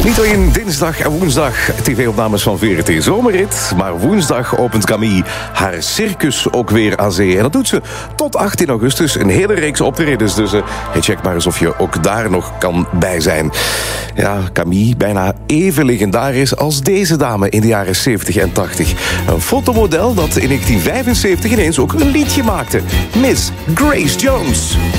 Niet alleen dinsdag en woensdag tv-opnames van VRT Zomerrit, maar woensdag opent Camille haar circus ook weer aan zee. En dat doet ze tot 18 augustus. Een hele reeks optredens. Dus check maar eens of je ook daar nog kan bij zijn. Ja, Camille, bijna even legendarisch als deze dame in de jaren 70 en 80. Een fotomodel dat in 1975 ineens ook een liedje maakte. Miss Grace Jones.